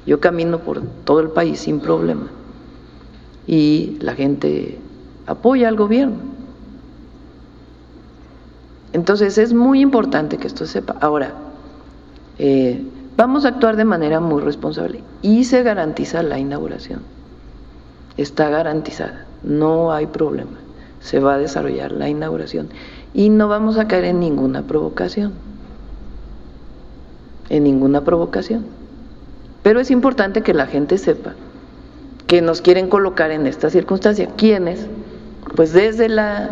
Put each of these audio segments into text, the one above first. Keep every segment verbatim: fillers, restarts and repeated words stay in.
Yo camino por todo el país sin problema y la gente apoya al gobierno. Entonces es muy importante que esto se sepa. Ahora, eh, vamos a actuar de manera muy responsable y se garantiza la inauguración. Está garantizada, no hay problema. Se va a desarrollar la inauguración y no vamos a caer en ninguna provocación. En ninguna provocación. Pero es importante que la gente sepa que nos quieren colocar en esta circunstancia. ¿Quiénes? Pues desde la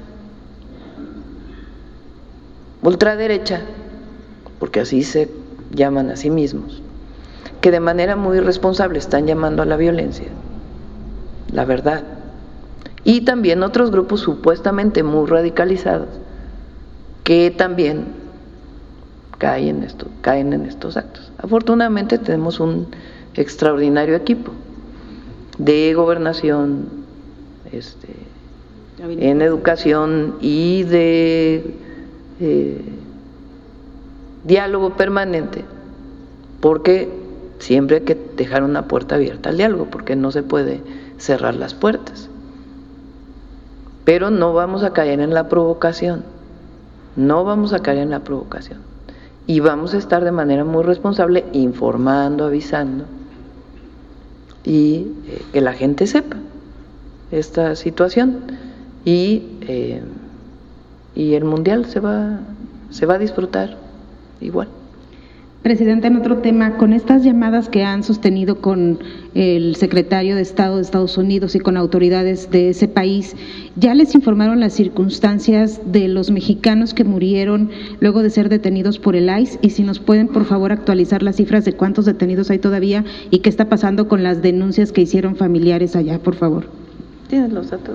ultraderecha, porque así se llaman a sí mismos, que de manera muy irresponsable están llamando a la violencia, la verdad, y también otros grupos supuestamente muy radicalizados que también caen en esto, caen en estos actos. Afortunadamente tenemos un extraordinario equipo de gobernación, este, en educación y de eh, diálogo permanente, porque siempre hay que dejar una puerta abierta al diálogo, porque no se puede cerrar las puertas. Pero no vamos a caer en la provocación, no vamos a caer en la provocación. Y vamos a estar de manera muy responsable informando, avisando y eh, que la gente sepa esta situación y, eh, y el mundial se va, se va a disfrutar igual. Presidente, en otro tema, con estas llamadas que han sostenido con el secretario de Estado de Estados Unidos y con autoridades de ese país, ¿ya les informaron las circunstancias de los mexicanos que murieron luego de ser detenidos por el I C E? Y si nos pueden, por favor, actualizar las cifras de cuántos detenidos hay todavía y qué está pasando con las denuncias que hicieron familiares allá, por favor. ¿Tienes los datos?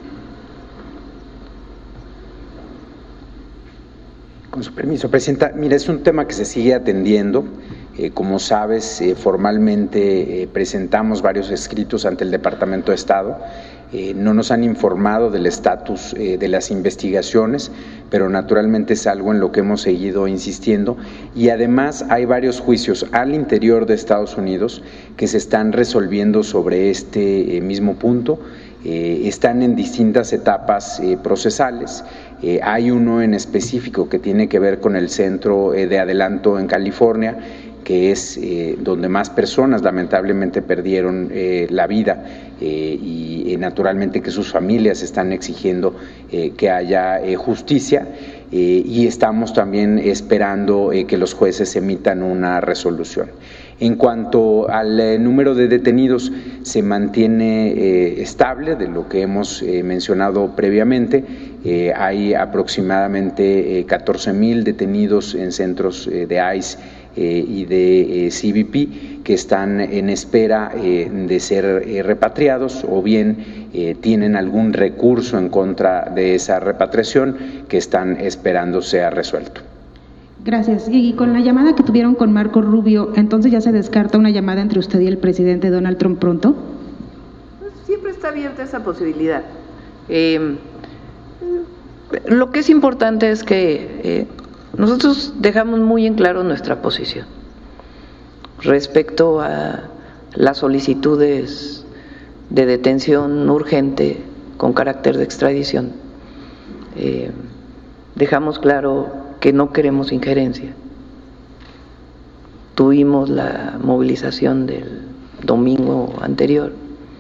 Con su permiso, Presidenta. Mira, es un tema que se sigue atendiendo. Eh, como sabes, eh, formalmente eh, presentamos varios escritos ante el Departamento de Estado. Eh, no nos han informado del estatus eh, de las investigaciones, pero naturalmente es algo en lo que hemos seguido insistiendo. Y además hay varios juicios al interior de Estados Unidos que se están resolviendo sobre este eh, mismo punto. Eh, están en distintas etapas eh, procesales. Eh, hay uno en específico que tiene que ver con el Centro eh, de Adelanto en California, que es eh, donde más personas lamentablemente perdieron eh, la vida eh, y eh, naturalmente que sus familias están exigiendo eh, que haya eh, justicia eh, y estamos también esperando eh, que los jueces emitan una resolución. En cuanto al eh, número de detenidos, se mantiene eh, estable de lo que hemos eh, mencionado previamente. Eh, hay aproximadamente eh, catorce mil detenidos en centros eh, de I C E eh, y de eh, C B P que están en espera eh, de ser eh, repatriados o bien eh, tienen algún recurso en contra de esa repatriación que están esperando sea resuelto. Gracias. Y con la llamada que tuvieron con Marco Rubio, ¿entonces ya se descarta una llamada entre usted y el presidente Donald Trump pronto? Pues siempre está abierta esa posibilidad. Eh, lo que es importante es que eh, nosotros dejamos muy en claro nuestra posición respecto a las solicitudes de detención urgente con carácter de extradición. Eh, dejamos claro que no queremos injerencia. Tuvimos la movilización del domingo anterior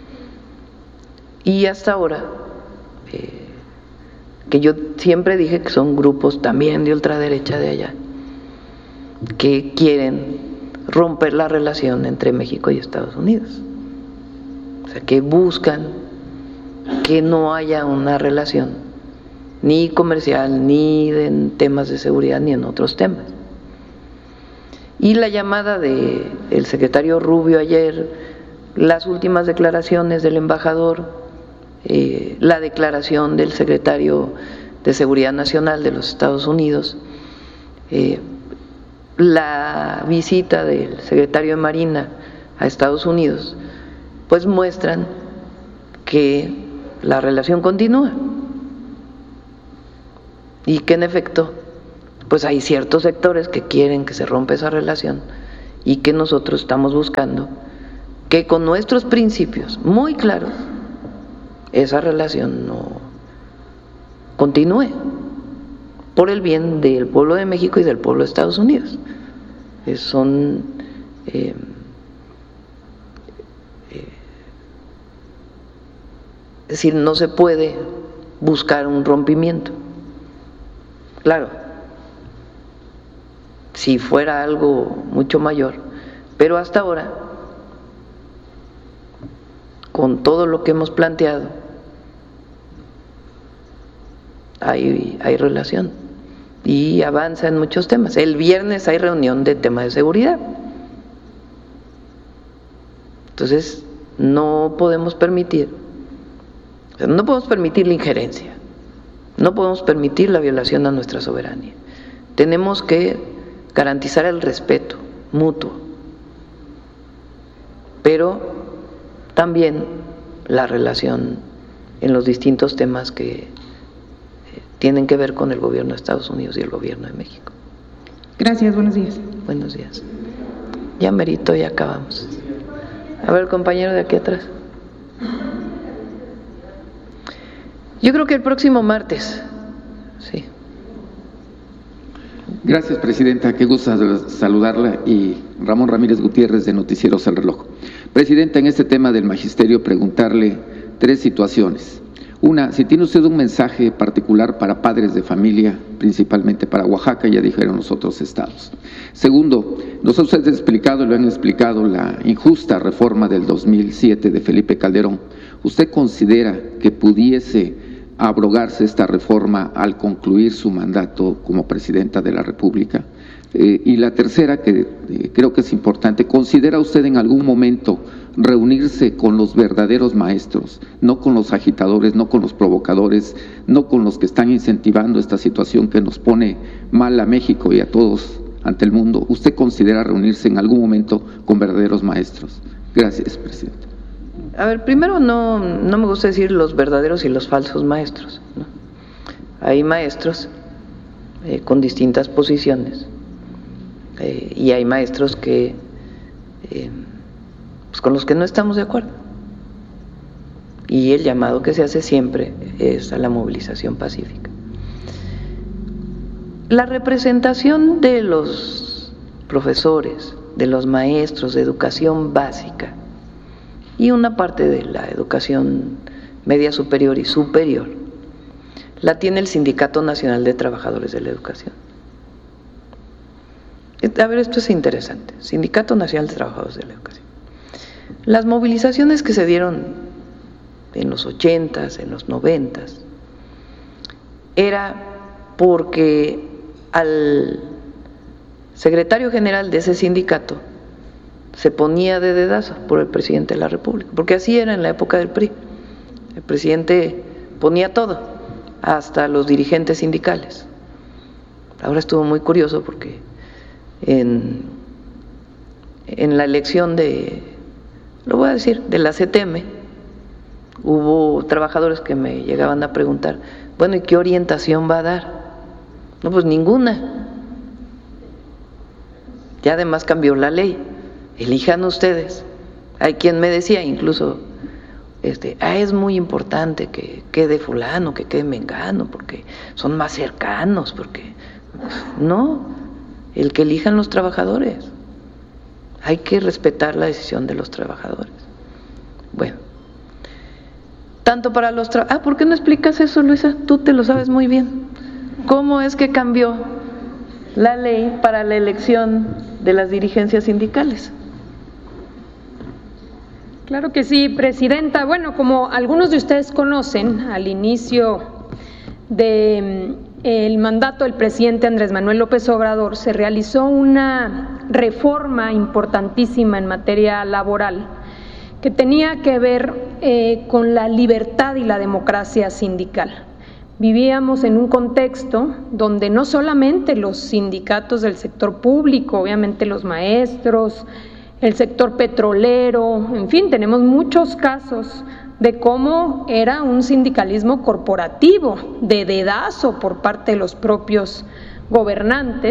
y hasta ahora, eh, que yo siempre dije que son grupos también de ultraderecha de allá, que quieren romper la relación entre México y Estados Unidos. O sea, que buscan que no haya una relación ni comercial, ni en temas de seguridad, ni en otros temas. Y la llamada de el secretario Rubio ayer, las últimas declaraciones del embajador, eh, la declaración del secretario de Seguridad Nacional de los Estados Unidos, eh, la visita del secretario de Marina a Estados Unidos, pues muestran que la relación continúa. Y que en efecto, pues hay ciertos sectores que quieren que se rompa esa relación y que nosotros estamos buscando que con nuestros principios muy claros esa relación no continúe por el bien del pueblo de México y del pueblo de Estados Unidos. Es, son eh, eh, es decir, no se puede buscar un rompimiento. Claro, si fuera algo mucho mayor, pero hasta ahora, con todo lo que hemos planteado, hay, hay relación y avanza en muchos temas. El viernes hay reunión de temas de seguridad. Entonces, no podemos permitir, no podemos permitir la injerencia, no podemos permitir la violación a nuestra soberanía. Tenemos que garantizar el respeto mutuo, pero también la relación en los distintos temas que tienen que ver con el gobierno de Estados Unidos y el gobierno de México. Gracias, buenos días. Buenos días. Ya merito, ya acabamos. A ver, compañero de aquí atrás. Yo creo que el próximo martes, sí. Gracias, presidenta. Qué gusto saludarla. Y Ramón Ramírez Gutiérrez, de Noticieros El Reloj. Presidenta, en este tema del magisterio, preguntarle tres situaciones. Una, si tiene usted un mensaje particular para padres de familia, principalmente para Oaxaca, ya dijeron los otros estados. Segundo, nos ha usted explicado, y lo han explicado, la injusta reforma del dos mil siete de Felipe Calderón. ¿Usted considera que pudiese abrogarse esta reforma al concluir su mandato como presidenta de la República? Eh, y la tercera, que eh, creo que es importante, ¿considera usted en algún momento reunirse con los verdaderos maestros, no con los agitadores, no con los provocadores, no con los que están incentivando esta situación que nos pone mal a México y a todos ante el mundo? ¿Usted considera reunirse en algún momento con verdaderos maestros? Gracias, presidente. A ver, primero no, no me gusta decir los verdaderos y los falsos maestros, ¿no? Hay maestros eh, con distintas posiciones eh, y hay maestros que eh, pues con los que no estamos de acuerdo, y el llamado que se hace siempre es a la movilización pacífica. La representación de los profesores, de los maestros de educación básica y una parte de la educación media superior y superior la tiene el Sindicato Nacional de Trabajadores de la Educación. A ver, esto es interesante. Sindicato Nacional de Trabajadores de la Educación. Las movilizaciones que se dieron en los ochentas, en los noventas, era porque al secretario general de ese sindicato se ponía de dedazo por el presidente de la República, porque así era en la época del P R I. El presidente ponía todo, hasta los dirigentes sindicales. Ahora estuvo muy curioso porque en, en la elección de, lo voy a decir, de la C T M, hubo trabajadores que me llegaban a preguntar, bueno, ¿y qué orientación va a dar? No, pues ninguna. Ya además cambió la ley. Elijan ustedes. Hay quien me decía incluso, este, ah, es muy importante que quede fulano, que quede mengano, porque son más cercanos, porque no, el que elijan los trabajadores. Hay que respetar la decisión de los trabajadores. Bueno, tanto para los trabajadores. Ah, ¿por qué no explicas eso, Luisa? Tú te lo sabes muy bien. ¿Cómo es que cambió la ley para la elección de las dirigencias sindicales? Claro que sí, presidenta. Bueno, como algunos de ustedes conocen, al inicio del mandato del presidente Andrés Manuel López Obrador se realizó una reforma importantísima en materia laboral que tenía que ver eh, con la libertad y la democracia sindical. Vivíamos en un contexto donde no solamente los sindicatos del sector público, obviamente los maestros, el sector petrolero, en fin, tenemos muchos casos de cómo era un sindicalismo corporativo, de dedazo por parte de los propios gobernantes,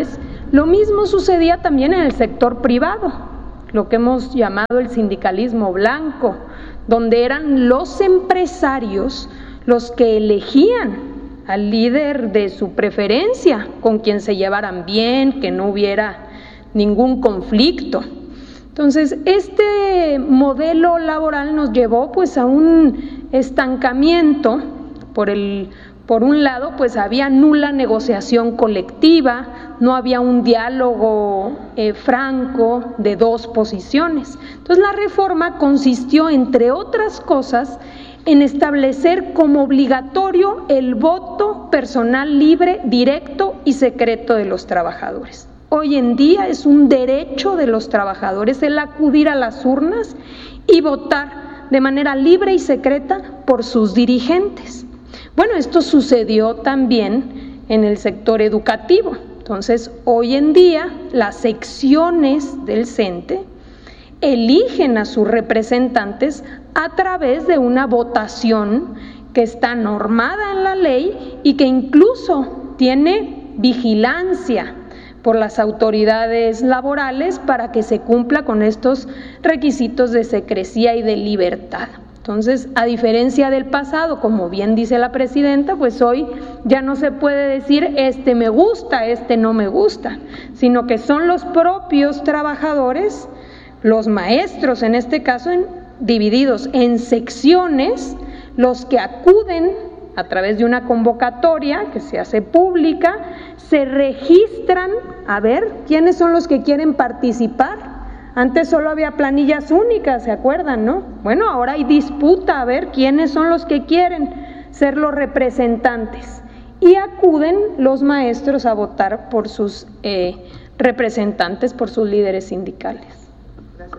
Lo mismo sucedía también en el sector privado, lo que hemos llamado el sindicalismo blanco, donde eran los empresarios los que elegían al líder de su preferencia, con quien se llevaran bien, que no hubiera ningún conflicto. Entonces, este modelo laboral nos llevó pues a un estancamiento. Por el, por un lado, pues había nula negociación colectiva, no había un diálogo eh, franco de dos posiciones. Entonces, la reforma consistió, entre otras cosas, en establecer como obligatorio el voto personal libre, directo y secreto de los trabajadores. Hoy en día es un derecho de los trabajadores el acudir a las urnas y votar de manera libre y secreta por sus dirigentes. Bueno, esto sucedió también en el sector educativo. Entonces, hoy en día las secciones del CENTE eligen a sus representantes a través de una votación que está normada en la ley y que incluso tiene vigilancia por las autoridades laborales para que se cumpla con estos requisitos de secrecía y de libertad. Entonces, a diferencia del pasado, como bien dice la presidenta, pues hoy ya no se puede decir este me gusta, este no me gusta, sino que son los propios trabajadores, los maestros en este caso, en, divididos en secciones, los que acuden a través de una convocatoria que se hace pública, se registran a ver quiénes son los que quieren participar. Antes solo había planillas únicas, ¿se acuerdan, no? Bueno, ahora hay disputa a ver quiénes son los que quieren ser los representantes. Y acuden los maestros a votar por sus eh, representantes, por sus líderes sindicales. Gracias.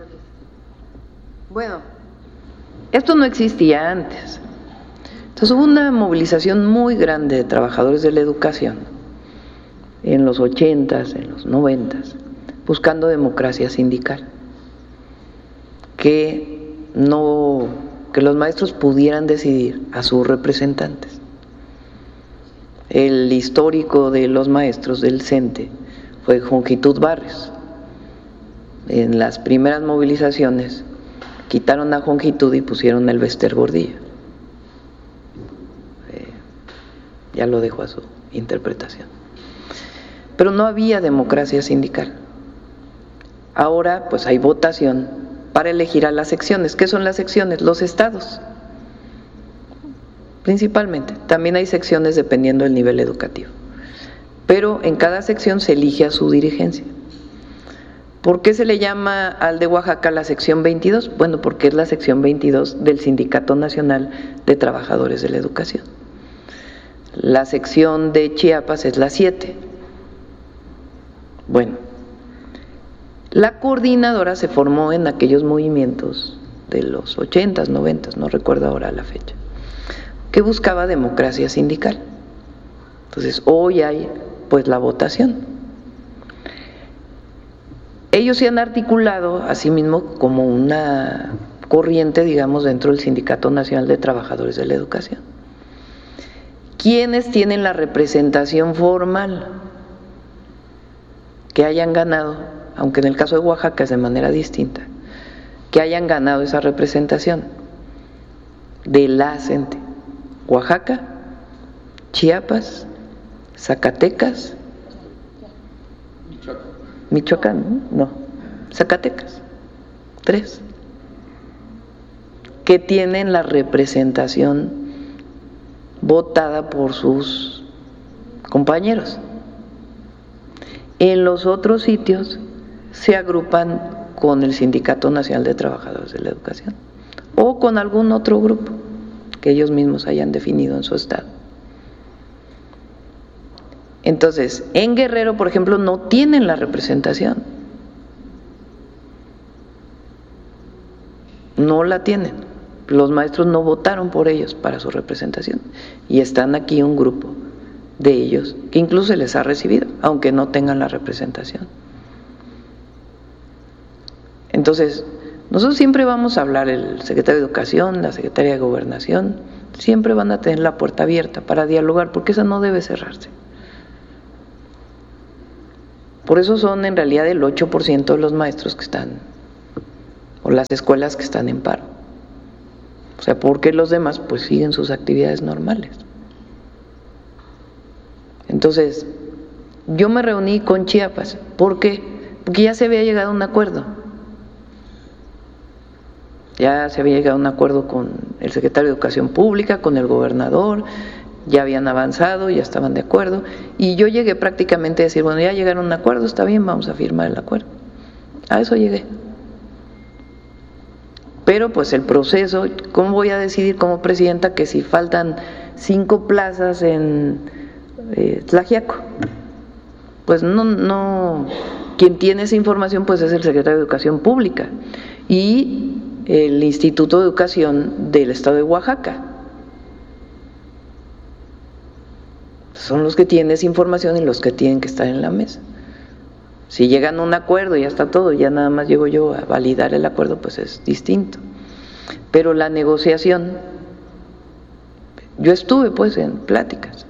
Bueno, esto no existía antes. Entonces hubo una movilización muy grande de trabajadores de la educación en los ochentas, en los noventas, buscando democracia sindical, que no, que los maestros pudieran decidir a sus representantes. El histórico de los maestros del CENTE fue Jongitud Barrios. En las primeras movilizaciones quitaron a Jongitud y pusieron a Elbester Gordillo. Eh, ya lo dejo a su interpretación. Pero no había democracia sindical. Ahora pues hay votación para elegir a las secciones. ¿Qué son las secciones? Los estados, principalmente. También hay secciones dependiendo del nivel educativo. Pero en cada sección se elige a su dirigencia. ¿Por qué se le llama al de Oaxaca la sección veintidós? Bueno, porque es la sección veintidós del Sindicato Nacional de Trabajadores de la Educación. La sección de Chiapas es la siete. Bueno, la coordinadora se formó en aquellos movimientos de los ochentas, noventas, no recuerdo ahora la fecha, que buscaba democracia sindical. Entonces, hoy hay pues la votación. Ellos se han articulado a sí mismo como una corriente, digamos, dentro del Sindicato Nacional de Trabajadores de la Educación. ¿Quiénes tienen la representación formal? Que hayan ganado, aunque en el caso de Oaxaca es de manera distinta, que hayan ganado esa representación de la CENTE. Oaxaca, Chiapas, Zacatecas, Michoacán, no, no, Zacatecas, tres, que tienen la representación votada por sus compañeros. En los otros sitios se agrupan con el Sindicato Nacional de Trabajadores de la Educación o con algún otro grupo que ellos mismos hayan definido en su estado. Entonces, en Guerrero, por ejemplo, no tienen la representación. No la tienen. Los maestros no votaron por ellos para su representación. Y están aquí un grupo de ellos que incluso se les ha recibido, aunque no tengan la representación. Entonces, nosotros siempre vamos a hablar, el secretario de Educación, la secretaria de Gobernación, siempre van a tener la puerta abierta para dialogar, porque esa no debe cerrarse. Por eso son en realidad el ocho por ciento de los maestros que están, o las escuelas que están en paro. O sea, porque los demás pues siguen sus actividades normales. Entonces, yo me reuní con Chiapas. ¿Por qué? Porque ya se había llegado a un acuerdo. Ya se había llegado a un acuerdo con el secretario de Educación Pública, con el gobernador, ya habían avanzado, ya estaban de acuerdo. Y yo llegué prácticamente a decir, bueno, ya llegaron a un acuerdo, está bien, vamos a firmar el acuerdo. A eso llegué. Pero pues el proceso, ¿cómo voy a decidir como presidenta que si faltan cinco plazas en eh, Tlaxiaco? Pues no, no, quien tiene esa información pues es el secretario de Educación Pública y el Instituto de Educación del Estado de Oaxaca. Son los que tienen esa información y los que tienen que estar en la mesa. Si llegan a un acuerdo y ya está todo, ya nada más llego yo a validar el acuerdo, pues es distinto. Pero la negociación, yo estuve pues en pláticas,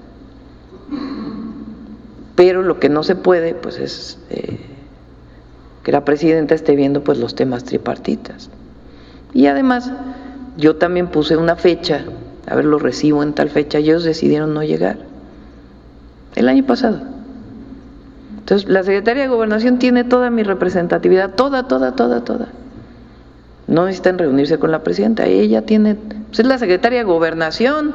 pero lo que no se puede pues es eh, que la presidenta esté viendo pues los temas tripartitas. Y además yo también puse una fecha, a ver, lo recibo en tal fecha, y ellos decidieron no llegar el año pasado. Entonces la Secretaría de Gobernación tiene toda mi representatividad, toda, toda, toda, toda. No necesitan reunirse con la presidenta, ella tiene, pues es la Secretaria de Gobernación.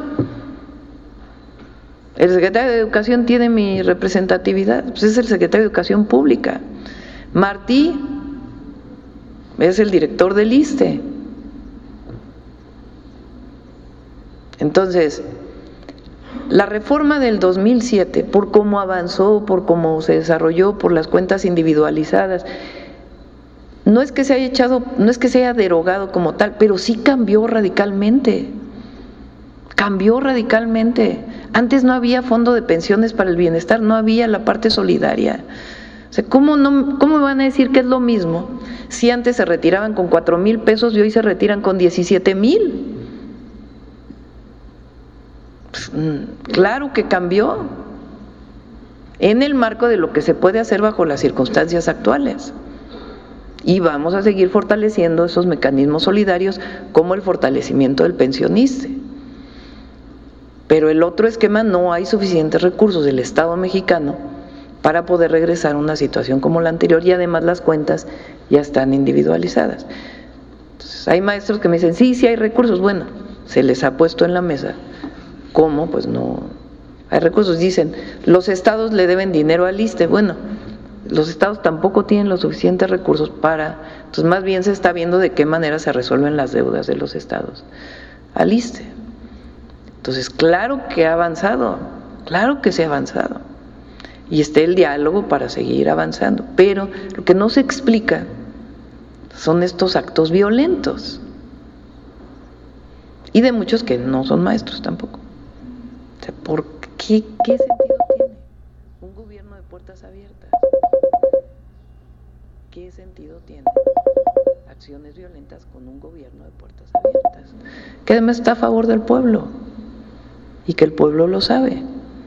El secretario de Educación tiene mi representatividad, pues es el secretario de Educación Pública. Martí es el director del ISSSTE. Entonces, la reforma del dos mil siete, por cómo avanzó, por cómo se desarrolló, por las cuentas individualizadas, no es que se haya echado, no es que se haya derogado como tal, pero sí cambió radicalmente. Cambió radicalmente. Antes no había fondo de pensiones para el bienestar, no había la parte solidaria. O sea, ¿cómo, no, ¿cómo me van a decir que es lo mismo si antes se retiraban con cuatro mil pesos y hoy se retiran con diecisiete mil? Pues, claro que cambió en el marco de lo que se puede hacer bajo las circunstancias actuales. Y vamos a seguir fortaleciendo esos mecanismos solidarios como el fortalecimiento del pensionista. Pero el otro esquema, no hay suficientes recursos del Estado mexicano para poder regresar a una situación como la anterior, y además las cuentas ya están individualizadas. Entonces, hay maestros que me dicen, sí, sí hay recursos. Bueno, se les ha puesto en la mesa. ¿Cómo? Pues no hay recursos. Dicen, los estados le deben dinero al ISSSTE. Bueno, los estados tampoco tienen los suficientes recursos para, entonces más bien se está viendo de qué manera se resuelven las deudas de los estados al ISSSTE. Entonces, claro que ha avanzado, claro que se ha avanzado, y está el diálogo para seguir avanzando, pero lo que no se explica son estos actos violentos, y de muchos que no son maestros tampoco. O sea, ¿por qué, qué sentido tiene un gobierno de puertas abiertas? ¿Qué sentido tiene acciones violentas con un gobierno de puertas abiertas? Que además está a favor del pueblo y que el pueblo lo sabe.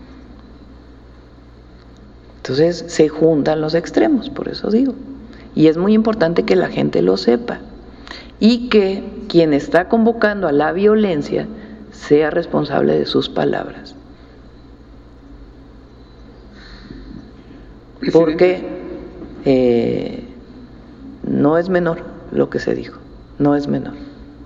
Entonces se juntan los extremos, por eso digo. Y es muy importante que la gente lo sepa y que quien está convocando a la violencia sea responsable de sus palabras. Porque eh, no es menor lo que se dijo, no es menor.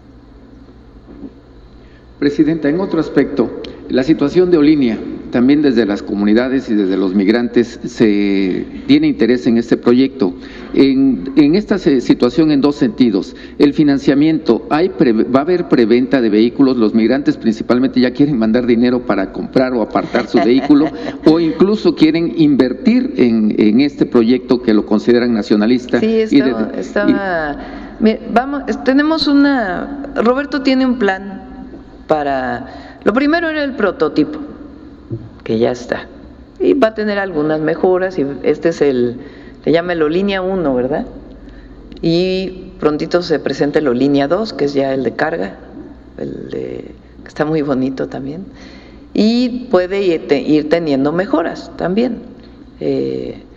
Presidenta, en otro aspecto, la situación de Olinia, también desde las comunidades y desde los migrantes se tiene interés en este proyecto. En, en esta situación en dos sentidos, el financiamiento, hay pre, va a haber preventa de vehículos, los migrantes principalmente ya quieren mandar dinero para comprar o apartar su vehículo o incluso quieren invertir en, en este proyecto que lo consideran nacionalista. Sí, estaba, y de, estaba y, mira, vamos, tenemos una, Roberto tiene un plan para, lo primero era el prototipo, que ya está, y va a tener algunas mejoras, y este es el, se llama el Olinia uno, ¿verdad? Y prontito se presenta el Olinia dos, que es ya el de carga, el de, que está muy bonito también, y puede ir, te, ir teniendo mejoras también. Eh,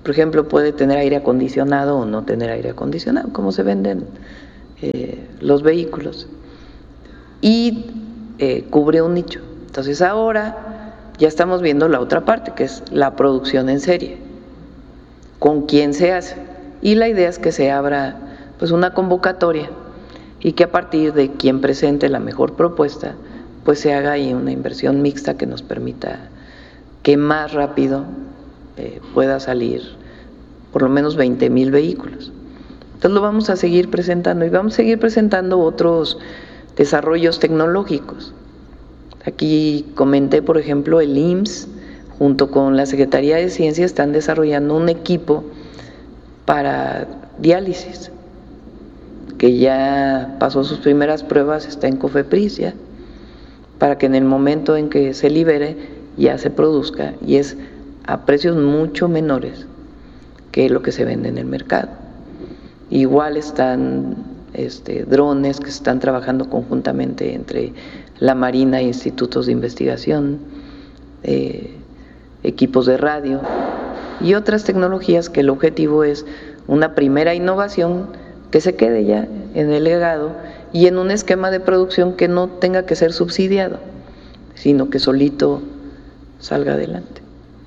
Por ejemplo, puede tener aire acondicionado o no tener aire acondicionado, como se venden eh, los vehículos. Y eh, cubre un nicho. Entonces ahora ya estamos viendo la otra parte, que es la producción en serie. ¿Con quién se hace? Y la idea es que se abra pues una convocatoria y que a partir de quien presente la mejor propuesta, pues se haga ahí una inversión mixta que nos permita que más rápido eh, pueda salir por lo menos veinte mil vehículos. Entonces lo vamos a seguir presentando y vamos a seguir presentando otros desarrollos tecnológicos. Aquí comenté, por ejemplo, el I M S S junto con la Secretaría de Ciencia están desarrollando un equipo para diálisis que ya pasó sus primeras pruebas, está en COFEPRIS ya, para que en el momento en que se libere ya se produzca, y es a precios mucho menores que lo que se vende en el mercado. Igual están este, drones que se están trabajando conjuntamente entre la Marina e institutos de investigación, eh, equipos de radio y otras tecnologías que el objetivo es una primera innovación que se quede ya en el legado y en un esquema de producción que no tenga que ser subsidiado, sino que solito salga adelante.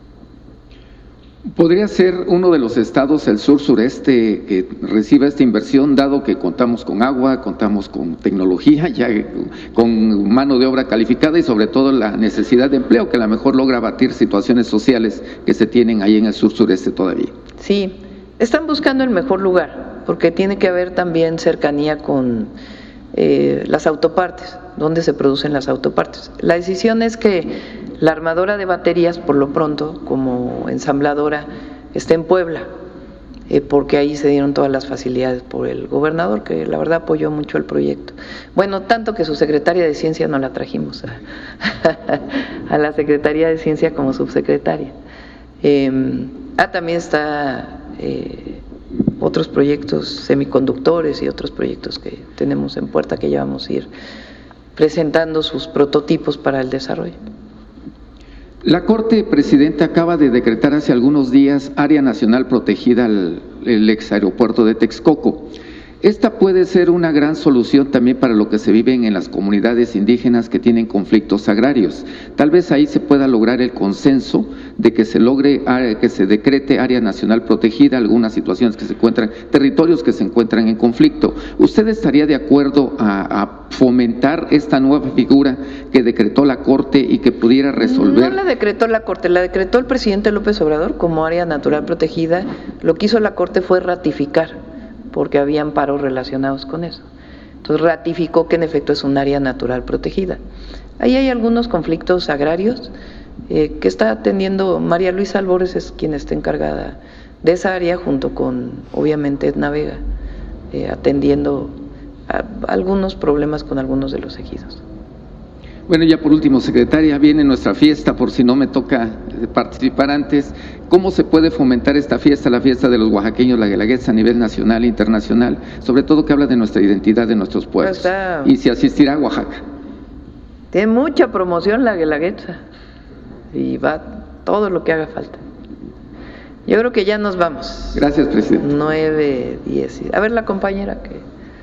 ¿Podría ser uno de los estados, el sur-sureste, que reciba esta inversión, dado que contamos con agua, contamos con tecnología, ya con mano de obra calificada y sobre todo la necesidad de empleo, que a lo mejor logra abatir situaciones sociales que se tienen ahí en el sur-sureste todavía? Sí, están buscando el mejor lugar, porque tiene que haber también cercanía con eh, las autopartes, donde se producen las autopartes. La decisión es que la armadora de baterías, por lo pronto, como ensambladora, está en Puebla, eh, porque ahí se dieron todas las facilidades por el gobernador, que la verdad apoyó mucho el proyecto. Bueno, tanto que su secretaria de Ciencia no la trajimos a, a la Secretaría de Ciencia como subsecretaria. Eh, ah, también está eh, otros proyectos semiconductores y otros proyectos que tenemos en puerta que ya vamos a ir presentando sus prototipos para el desarrollo. La Corte, Presidente, acaba de decretar hace algunos días área nacional protegida al el ex aeropuerto de Texcoco. Esta puede ser una gran solución también para lo que se vive en las comunidades indígenas que tienen conflictos agrarios. Tal vez ahí se pueda lograr el consenso de que se logre, que se decrete área nacional protegida, algunas situaciones que se encuentran, territorios que se encuentran en conflicto. ¿Usted estaría de acuerdo a, a fomentar esta nueva figura que decretó la Corte y que pudiera resolver? No la decretó la Corte, la decretó el presidente López Obrador como área natural protegida. Lo que hizo la Corte fue ratificar, porque había amparos relacionados con eso. Entonces ratificó que en efecto es un área natural protegida. Ahí hay algunos conflictos agrarios eh, que está atendiendo María Luisa Albores, es quien está encargada de esa área, junto con obviamente Edna Vega, eh, atendiendo a algunos problemas con algunos de los ejidos. Bueno, ya por último, secretaria, viene nuestra fiesta, por si no me toca participar antes. ¿Cómo se puede fomentar esta fiesta, la fiesta de los oaxaqueños, la Guelaguetza, a nivel nacional e internacional? Sobre todo que habla de nuestra identidad, de nuestros pueblos. Está, y si asistirá a Oaxaca. Tiene mucha promoción la Guelaguetza y va todo lo que haga falta. Yo creo que ya nos vamos. Gracias, presidente. Nueve, diez. A ver la compañera que...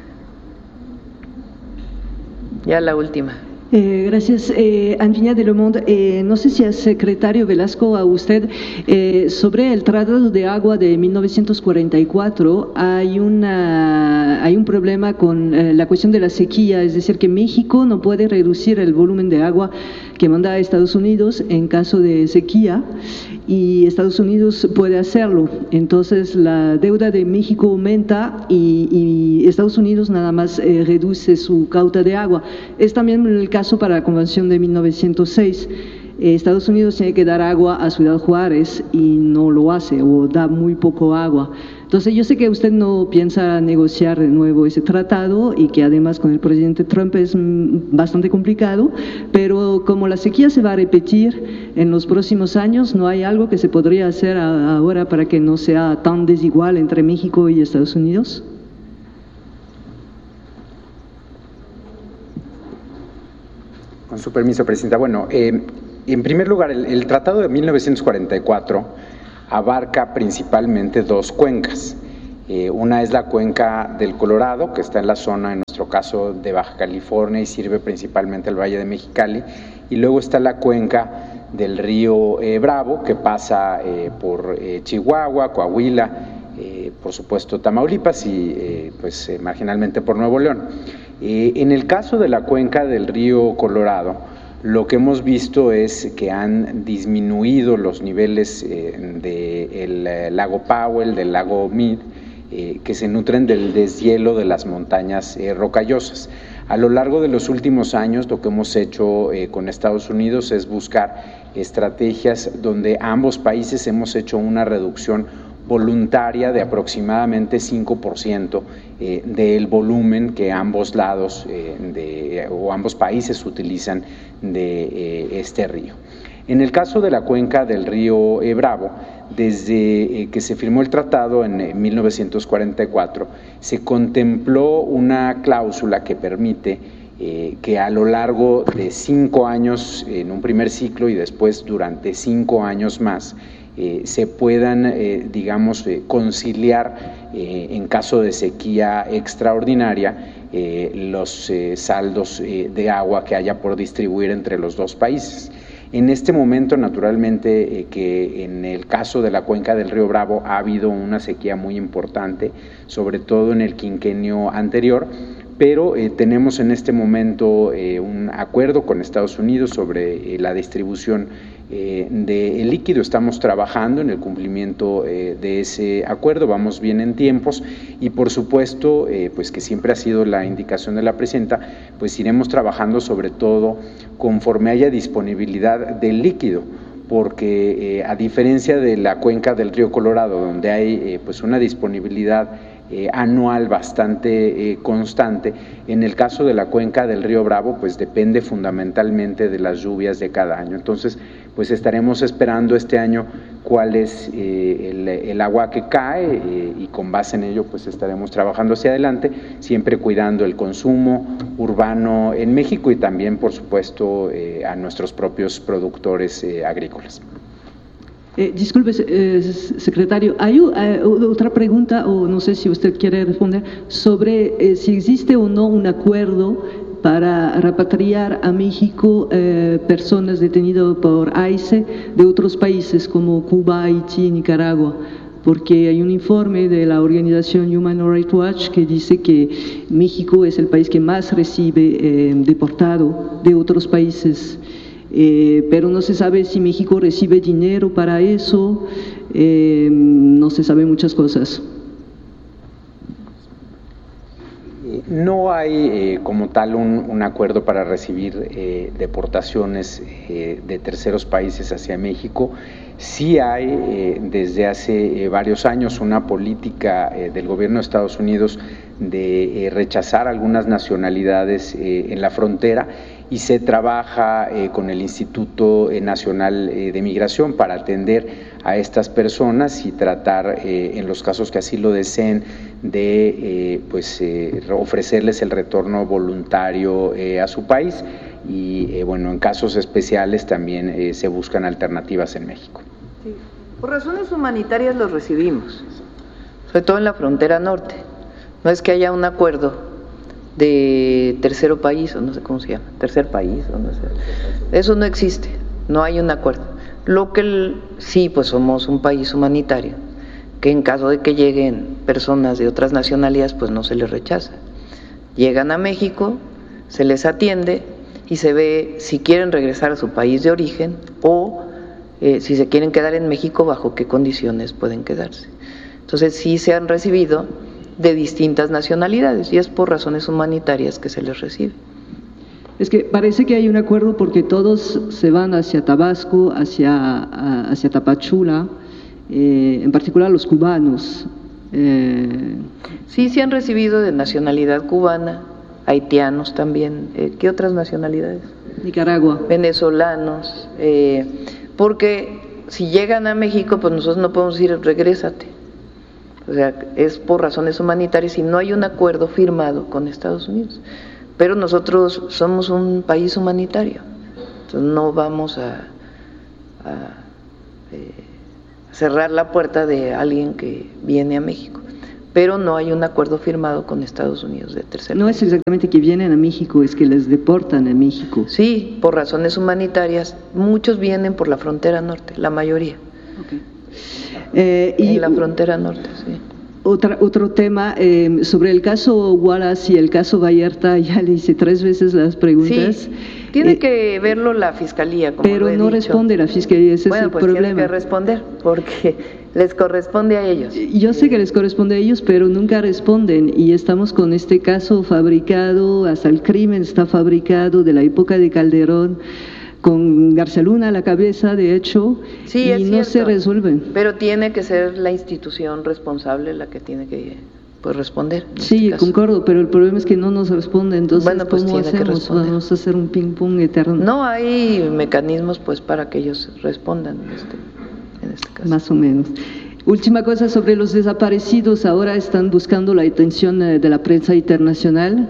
Ya la última. Eh, gracias, eh, Anfinia de Le Monde. Eh, no sé si es secretario Velasco a usted, eh, sobre el Tratado de Agua de mil novecientos cuarenta y cuatro, hay, una, hay un problema con eh, la cuestión de la sequía, es decir, que México no puede reducir el volumen de agua que manda a Estados Unidos en caso de sequía, y Estados Unidos puede hacerlo. Entonces la deuda de México aumenta y, y Estados Unidos nada más eh, reduce su cauta de agua. Es también el caso para la Convención de mil novecientos seis. Eh, Estados Unidos tiene que dar agua a Ciudad Juárez y no lo hace, o da muy poco agua. Entonces yo sé que usted no piensa negociar de nuevo ese tratado y que además con el presidente Trump es mm, bastante complicado, pero como la sequía se va a repetir en los próximos años, ¿no hay algo que se podría hacer a, ahora para que no sea tan desigual entre México y Estados Unidos? Con su permiso, Presidenta. Bueno, eh, en primer lugar, el, el Tratado de mil novecientos cuarenta y cuatro abarca principalmente dos cuencas. Eh, una es la cuenca del Colorado, que está en la zona, en nuestro caso, de Baja California y sirve principalmente al Valle de Mexicali, y luego está la cuenca del río eh, Bravo, que pasa eh, por eh, Chihuahua, Coahuila, eh, por supuesto Tamaulipas y eh, pues eh, marginalmente por Nuevo León. Eh, en el caso de la cuenca del río Colorado, lo que hemos visto es que han disminuido los niveles eh, del eh, lago Powell, del lago Mead, eh, que se nutren del deshielo de las montañas eh, rocallosas. A lo largo de los últimos años, lo que hemos hecho eh, con Estados Unidos es buscar estrategias donde ambos países hemos hecho una reducción voluntaria de aproximadamente cinco por ciento eh, del volumen que ambos lados eh, de, o ambos países utilizan de eh, este río. En el caso de la cuenca del río eh, Bravo, desde eh, que se firmó el tratado en eh, mil novecientos cuarenta y cuatro, se contempló una cláusula que permite eh, que a lo largo de cinco años, en un primer ciclo y después durante cinco años más, eh, se puedan, eh, digamos, eh, conciliar eh, en caso de sequía extraordinaria eh, los eh, saldos eh, de agua que haya por distribuir entre los dos países. En este momento, naturalmente, eh, que en el caso de la cuenca del río Bravo ha habido una sequía muy importante, sobre todo en el quinquenio anterior, pero eh, tenemos en este momento eh, un acuerdo con Estados Unidos sobre eh, la distribución eh, del líquido. Estamos trabajando en el cumplimiento eh, de ese acuerdo, vamos bien en tiempos y por supuesto, eh, pues que siempre ha sido la indicación de la presidenta, pues iremos trabajando sobre todo conforme haya disponibilidad del líquido, porque eh, a diferencia de la cuenca del río Colorado, donde hay eh, pues una disponibilidad Eh, anual bastante eh, constante, en el caso de la cuenca del río Bravo pues depende fundamentalmente de las lluvias de cada año. Entonces pues estaremos esperando este año cuál es eh, el, el agua que cae eh, y con base en ello pues estaremos trabajando hacia adelante, siempre cuidando el consumo urbano en México y también por supuesto eh, a nuestros propios productores eh, agrícolas. Eh, disculpe, eh, secretario, hay eh, otra pregunta, o no sé si usted quiere responder, sobre eh, si existe o no un acuerdo para repatriar a México eh, personas detenidas por I C E de otros países como Cuba, Haití, Nicaragua, porque hay un informe de la organización Human Rights Watch que dice que México es el país que más recibe eh, deportado de otros países. Eh, pero no se sabe si México recibe dinero para eso, eh, no se sabe muchas cosas. No hay eh, como tal un, un acuerdo para recibir eh, deportaciones eh, de terceros países hacia México. Sí hay eh, desde hace eh, varios años una política eh, del gobierno de Estados Unidos de eh, rechazar algunas nacionalidades eh, en la frontera y se trabaja eh, con el Instituto Nacional eh, de Migración para atender a estas personas y tratar eh, en los casos que así lo deseen de eh, pues eh, ofrecerles el retorno voluntario eh, a su país y eh, bueno, en casos especiales también eh, se buscan alternativas en México. Sí. Por razones humanitarias los recibimos, sobre todo en la frontera norte. No es que haya un acuerdo de tercero país, o no sé cómo se llama, tercer país, o no sé. Eso no existe, no hay un acuerdo. Lo que el, sí, pues somos un país humanitario, que en caso de que lleguen personas de otras nacionalidades, pues no se les rechaza. Llegan a México, se les atiende y se ve si quieren regresar a su país de origen o eh, si se quieren quedar en México, bajo qué condiciones pueden quedarse. Entonces sí se han recibido de distintas nacionalidades y es por razones humanitarias que se les recibe. Es que parece que hay un acuerdo porque todos se van hacia Tabasco, hacia, hacia Tapachula, eh, en particular los cubanos. Eh... Sí, se han recibido de nacionalidad cubana, haitianos también. Eh, ¿Qué otras nacionalidades? Nicaragua. Venezolanos, eh, porque si llegan a México, pues nosotros no podemos decir regrésate. O sea, es por razones humanitarias y no hay un acuerdo firmado con Estados Unidos. Pero nosotros somos un país humanitario, entonces no vamos a, a, eh, cerrar la puerta de alguien que viene a México. Pero no hay un acuerdo firmado con Estados Unidos de tercer No país. es exactamente que vienen a México, es que les deportan a México. Sí, por razones humanitarias. Muchos vienen por la frontera norte, la mayoría. Okay. Eh, y en la frontera norte, sí. Otra, otro tema, eh, sobre el caso Wallace y el caso Vallarta, ya le hice tres veces las preguntas. Sí, tiene eh, que verlo la Fiscalía, como Pero lo he no dicho. responde la Fiscalía, ese bueno, es el pues problema. tiene que responder, porque les corresponde a ellos. Yo sé que les corresponde a ellos, pero nunca responden, y estamos con este caso fabricado, hasta el crimen está fabricado de la época de Calderón, con García Luna a la cabeza, de hecho, Sí, y es no cierto, se resuelven. Pero tiene que ser la institución responsable la que tiene que pues, responder. en Sí, este caso. concuerdo, pero el problema es que no nos responden, entonces Bueno, pues ¿cómo tiene que hacemos? responder. Vamos a hacer un ping-pong eterno. No hay mecanismos pues para que ellos respondan en este, en este caso. Más o menos. Última cosa sobre los desaparecidos, ahora están buscando la atención eh, de la prensa internacional.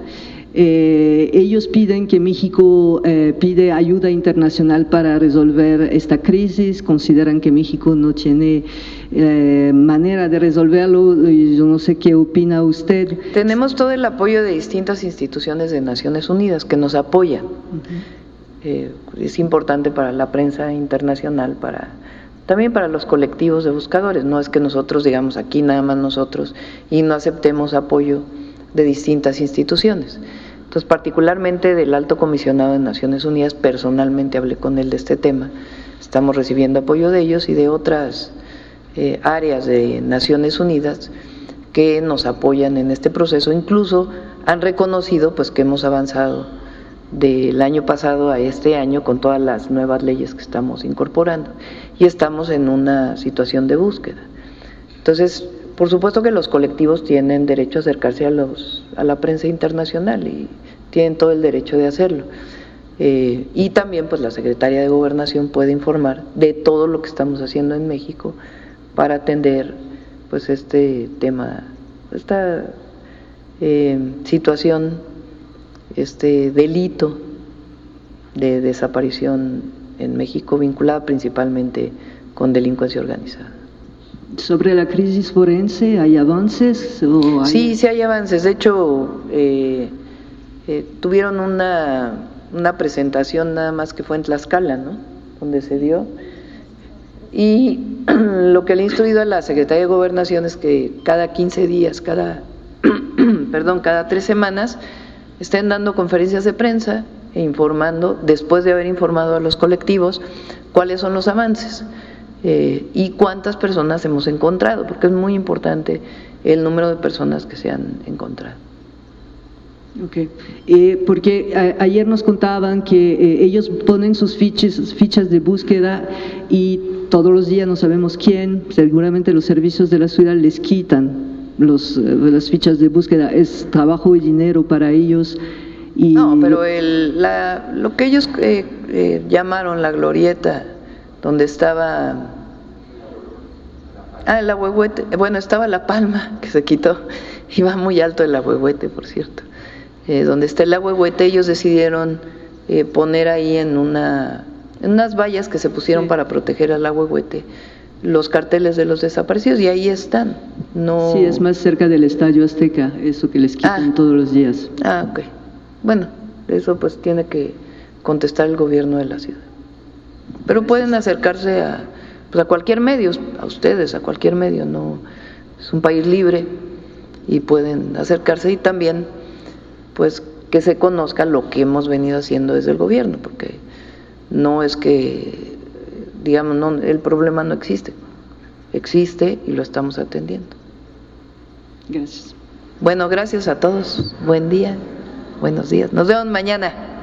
Eh, ellos piden que México eh, pide ayuda internacional para resolver esta crisis, consideran que México no tiene eh, manera de resolverlo, y yo no sé qué opina usted. Tenemos todo el apoyo de distintas instituciones de Naciones Unidas que nos apoyan. Uh-huh. eh, es importante para la prensa internacional, para también para los colectivos de buscadores. No es que nosotros digamos aquí nada más nosotros y no aceptemos apoyo de distintas instituciones. Entonces, particularmente del Alto Comisionado de Naciones Unidas, personalmente hablé con él de este tema, estamos recibiendo apoyo de ellos y de otras eh, áreas de Naciones Unidas que nos apoyan en este proceso, incluso han reconocido pues que hemos avanzado del año pasado a este año con todas las nuevas leyes que estamos incorporando y estamos en una situación de búsqueda. Entonces, por supuesto que los colectivos tienen derecho a acercarse a, los, a la prensa internacional y tienen todo el derecho de hacerlo. Eh, y también pues la Secretaría de Gobernación puede informar de todo lo que estamos haciendo en México para atender pues este tema, esta eh, situación, este delito de desaparición en México vinculada principalmente con delincuencia organizada. ¿Sobre la crisis forense hay avances? O hay... Sí, sí hay avances. De hecho, eh, eh, tuvieron una, una presentación nada más que fue en Tlaxcala, ¿no? Donde se dio. Y lo que le he instruido a la Secretaría de Gobernación es que cada quince días, cada, perdón, cada tres semanas, estén dando conferencias de prensa e informando, después de haber informado a los colectivos, cuáles son los avances. Eh, y cuántas personas hemos encontrado, porque es muy importante el número de personas que se han encontrado. Okay. Eh, porque a, ayer nos contaban que eh, ellos ponen sus fichas, fichas de búsqueda y todos los días no sabemos quién, seguramente los servicios de la ciudad les quitan los, las fichas de búsqueda, es trabajo y dinero para ellos. Y no, pero el, la, lo que ellos eh, eh, llamaron la glorieta, donde estaba, ah, el Ahuehuete, bueno, estaba La Palma, que se quitó, iba muy alto el Ahuehuete, por cierto, eh, donde está el Ahuehuete, ellos decidieron eh, poner ahí en una, en unas vallas que se pusieron sí. para proteger al Ahuehuete, los carteles de los desaparecidos, y ahí están. No... Sí, es más cerca del Estadio Azteca, eso que les quitan ah. todos los días. Ah, ok. Bueno, eso pues tiene que contestar el gobierno de la ciudad. Pero pueden acercarse a, pues a cualquier medio, a ustedes, a cualquier medio, no es un país libre y pueden acercarse y también pues que se conozca lo que hemos venido haciendo desde el gobierno, porque no es que, digamos, no, el problema no existe, existe y lo estamos atendiendo. Gracias. Bueno, gracias a todos, buen día, buenos días, nos vemos mañana.